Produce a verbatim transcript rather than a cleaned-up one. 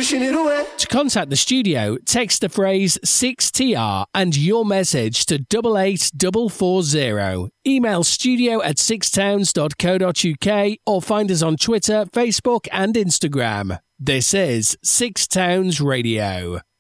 wishing it away. To contact the studio, text the phrase six T R and your message to double eight double four zero. Email studio at sixtowns dot co dot uk or find us on Twitter, Facebook and Instagram. This is Six Towns Radio.